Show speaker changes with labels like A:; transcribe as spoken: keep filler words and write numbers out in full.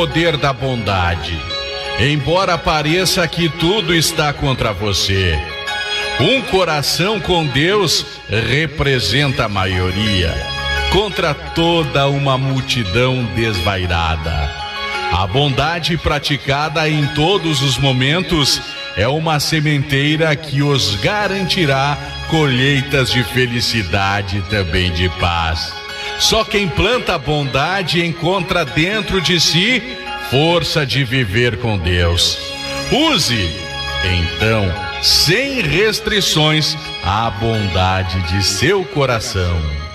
A: Poder da bondade. Embora pareça que tudo está contra você, um coração com Deus representa a maioria contra toda uma multidão desvairada. A bondade praticada em todos os momentos é uma sementeira que os garantirá colheitas de felicidade e também de paz. Só quem planta a bondade encontra dentro de si força de viver com Deus. Use, então, sem restrições, a bondade de seu coração.